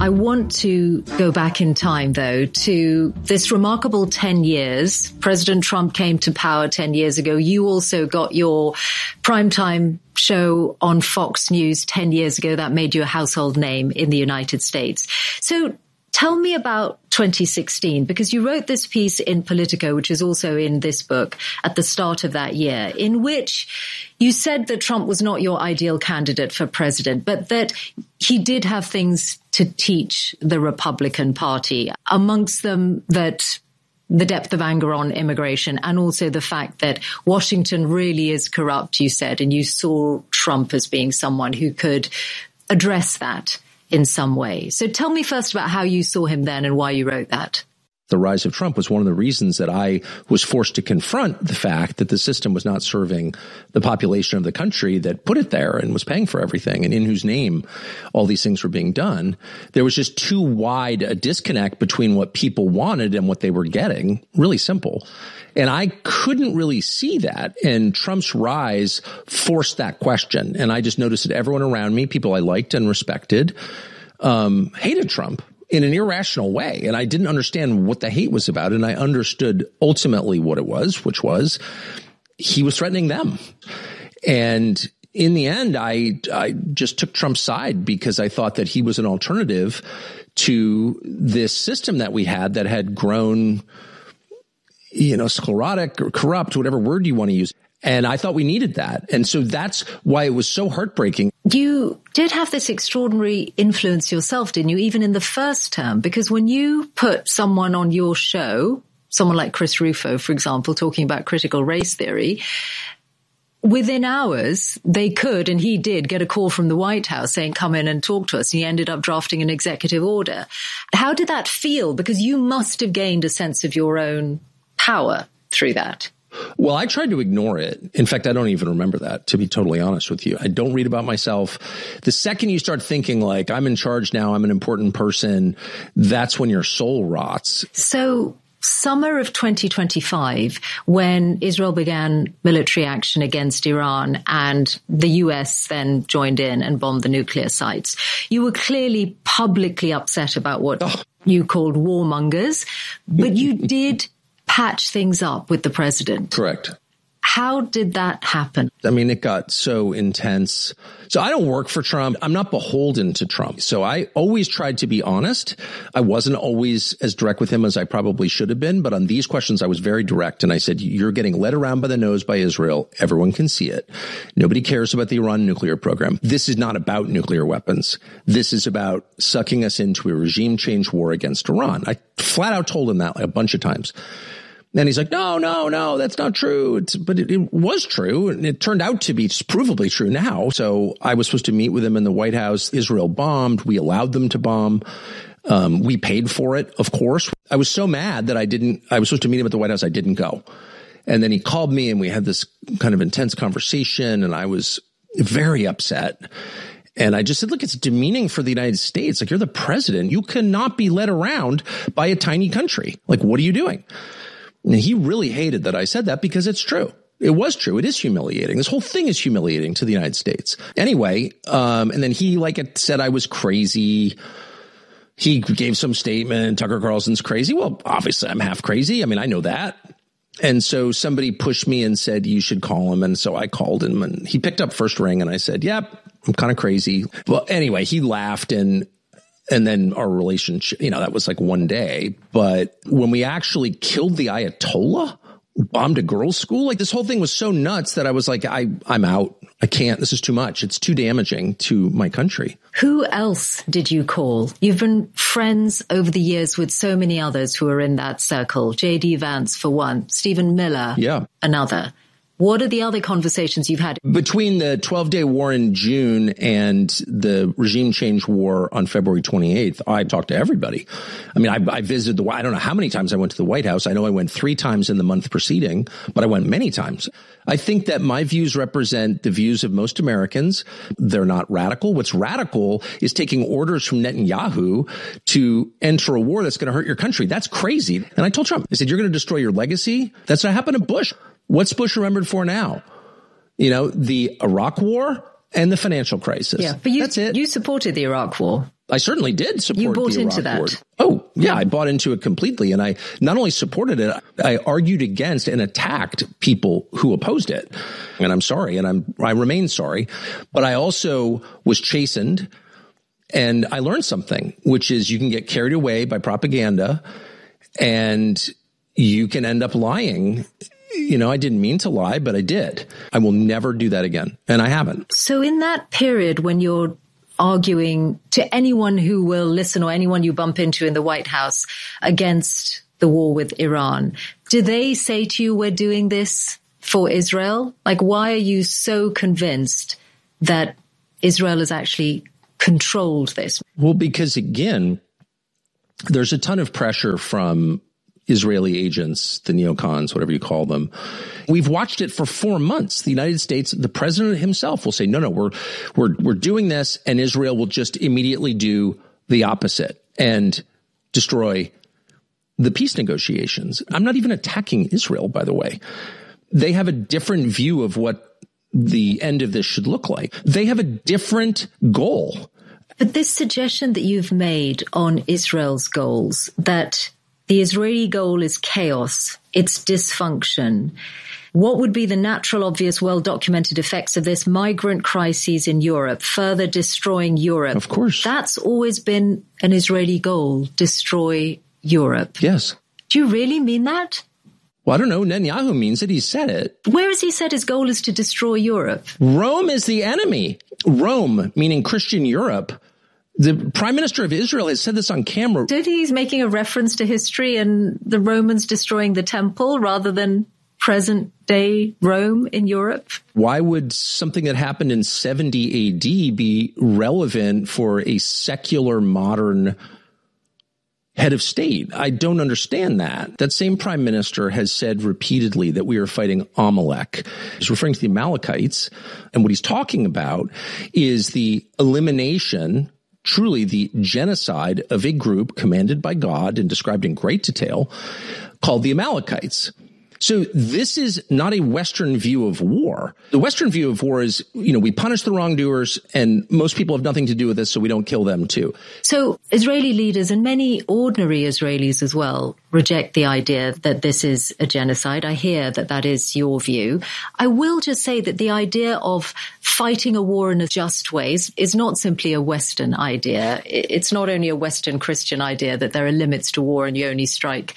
I want to go back in time, though, to this remarkable 10 years. President Trump came to power 10 years ago. You also got your primetime show on Fox News 10 years ago. That made you a household name in the United States. So tell me about 2016, because you wrote this piece in Politico, which is also in this book, at the start of that year, in which you said that Trump was not your ideal candidate for president, but that he did have things to teach the Republican Party, amongst them that the depth of anger on immigration and also the fact that Washington really is corrupt, you said, and you saw Trump as being someone who could address that in some way. So tell me first about how you saw him then and why you wrote that. The rise of Trump was one of the reasons that I was forced to confront the fact that the system was not serving the population of the country that put it there and was paying for everything and in whose name all these things were being done. There was just too wide a disconnect between what people wanted and what they were getting. Really simple. And I couldn't really see that. And Trump's rise forced that question. And I just noticed that everyone around me, people I liked and respected, hated Trump in an irrational way. And I didn't understand what the hate was about. And I understood ultimately what it was, which was he was threatening them. And in the end, I just took Trump's side because I thought that he was an alternative to this system that we had that had grown, sclerotic or corrupt, whatever word you want to use. And I thought we needed that. And so that's why it was so heartbreaking. You did have this extraordinary influence yourself, didn't you, even in the first term? Because when you put someone on your show, someone like Chris Rufo, for example, talking about critical race theory, within hours, they could, and he did, get a call from the White House saying, come in and talk to us. And he ended up drafting an executive order. How did that feel? Because you must have gained a sense of your own power through that. Well, I tried to ignore it. In fact, I don't even remember that, to be totally honest with you. I don't read about myself. The second you start thinking like, I'm in charge now, I'm an important person, that's when your soul rots. So summer of 2025, when Israel began military action against Iran and the US then joined in and bombed the nuclear sites, you were clearly publicly upset about what you called warmongers, but you did patch things up with the president. Correct. How did that happen? I mean, it got so intense. So I don't work for Trump. I'm not beholden to Trump. So I always tried to be honest. I wasn't always as direct with him as I probably should have been. But on these questions, I was very direct. And I said, you're getting led around by the nose by Israel. Everyone can see it. Nobody cares about the Iran nuclear program. This is not about nuclear weapons. This is about sucking us into a regime change war against Iran. I flat out told him that like a bunch of times. And he's like, no, that's not true. But it was true. And it turned out to be provably true now. So I was supposed to meet with him in the White House. Israel bombed. We allowed them to bomb. We paid for it, of course. I was so mad that I was supposed to meet him at the White House. I didn't go. And then he called me and we had this kind of intense conversation and I was very upset. And I just said, look, it's demeaning for the United States. Like, you're the president. You cannot be led around by a tiny country. Like, what are you doing? And he really hated that I said that because it's true. It was true. It is humiliating. This whole thing is humiliating to the United States. Anyway, and then he said I was crazy. He gave some statement. Tucker Carlson's crazy. Well, obviously I'm half crazy. I mean, I know that. And so somebody pushed me and said, you should call him. And so I called him and he picked up first ring and I said, yep, I'm kind of crazy. Well, anyway, he laughed and then our relationship, that was like one day. But when we actually killed the Ayatollah, bombed a girls' school, like this whole thing was so nuts that I was like, I'm out. I can't. This is too much. It's too damaging to my country. Who else did you call? You've been friends over the years with so many others who are in that circle. J.D. Vance, for one. Stephen Miller, another. What are the other conversations you've had? Between the 12-day war in June and the regime change war on February 28th, I talked to everybody. I mean, I visited I don't know how many times I went to the White House. I know I went 3 times in the month preceding, but I went many times. I think that my views represent the views of most Americans. They're not radical. What's radical is taking orders from Netanyahu to enter a war that's going to hurt your country. That's crazy. And I told Trump, I said, you're going to destroy your legacy. That's what happened to Bush. What's Bush remembered for now? The Iraq war and the financial crisis. Yeah, but that's it. You supported the Iraq war. I certainly did support the Iraq War. You bought into that? Oh, yeah, I bought into it completely. And I not only supported it, I argued against and attacked people who opposed it. And I'm sorry, and I remain sorry. But I also was chastened, and I learned something, which is you can get carried away by propaganda, and you can end up lying. You know, I didn't mean to lie, but I did. I will never do that again. And I haven't. So in that period when you're arguing to anyone who will listen or anyone you bump into in the White House against the war with Iran, do they say to you, we're doing this for Israel? Like, why are you so convinced that Israel has actually controlled this? Well, because again, there's a ton of pressure from Israeli agents, the neocons, whatever you call them. We've watched it for 4 months. The United States, the president himself will say, no, we're doing this, and Israel will just immediately do the opposite and destroy the peace negotiations. I'm not even attacking Israel, by the way. They have a different view of what the end of this should look like. They have a different goal. But this suggestion that you've made on Israel's goals, that the Israeli goal is chaos, it's dysfunction. What would be the natural, obvious, well-documented effects of this? Migrant crises in Europe, further destroying Europe. Of course. That's always been an Israeli goal, destroy Europe. Yes. Do you really mean that? Well, I don't know. Netanyahu means it. He said it. Where has he said his goal is to destroy Europe? Rome is the enemy. Rome, meaning Christian Europe. The prime minister of Israel has said this on camera. Do you think he's making a reference to history and the Romans destroying the temple rather than present day Rome in Europe? Why would something that happened in 70 AD be relevant for a secular modern head of state? I don't understand that. That same prime minister has said repeatedly that we are fighting Amalek. He's referring to the Amalekites. And what he's talking about is the elimination, truly the genocide of a group commanded by God and described in great detail called the Amalekites. So this is not a Western view of war. The Western view of war is, we punish the wrongdoers and most people have nothing to do with this, so we don't kill them too. So Israeli leaders and many ordinary Israelis as well reject the idea that this is a genocide. I hear that that is your view. I will just say that the idea of fighting a war in a just way is not simply a Western idea. It's not only a Western Christian idea that there are limits to war and you only strike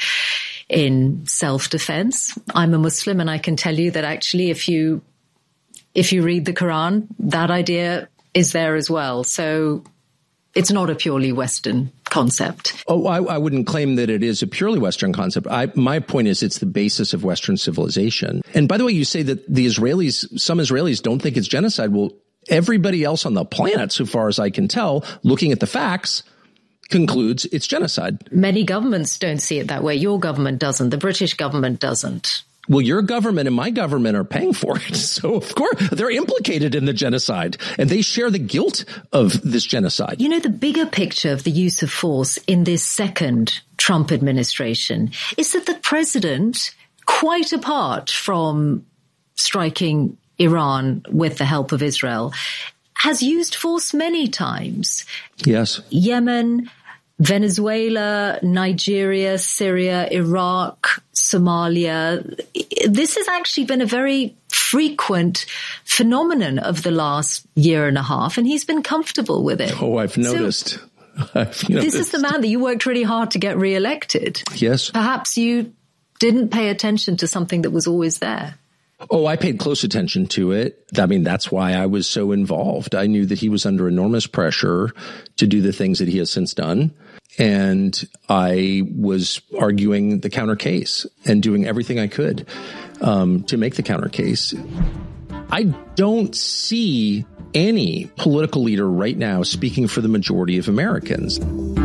in self-defense. I'm a Muslim and I can tell you that actually if you read the Quran, that idea is there as well. So it's not a purely Western concept. Oh, I wouldn't claim that it is a purely Western concept. My point is it's the basis of Western civilization. And by the way, you say that some Israelis don't think it's genocide. Well, everybody else on the planet, so far as I can tell, looking at the facts, concludes it's genocide. Many governments don't see it that way. Your government doesn't. The British government doesn't. Well, your government and my government are paying for it. So, of course, they're implicated in the genocide and they share the guilt of this genocide. The bigger picture of the use of force in this second Trump administration is that the president, quite apart from striking Iran with the help of Israel, has used force many times. Yes. Yemen, Venezuela, Nigeria, Syria, Iraq, Somalia. This has actually been a very frequent phenomenon of the last year and a half, and he's been comfortable with it. Oh, I've noticed. This is the man that you worked really hard to get reelected. Yes. Perhaps you didn't pay attention to something that was always there. Oh, I paid close attention to it. I mean, that's why I was so involved. I knew that he was under enormous pressure to do the things that he has since done. And I was arguing the counter case and doing everything I could to make the counter case. I don't see any political leader right now speaking for the majority of Americans.